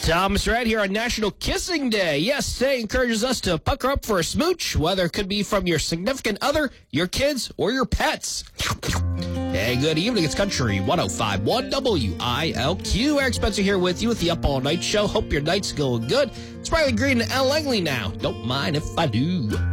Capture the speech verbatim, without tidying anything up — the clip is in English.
Thomas Red here on National Kissing Day. Yes, today encourages us to pucker up for a smooch, whether it could be from your significant other, your kids, or your pets. Hey, good evening. It's Country one oh five point one W I L Q. Eric Spencer here with you with the Up All Night Show. Hope your night's going good. It's Riley Green and Al Langley now. Don't mind if I do.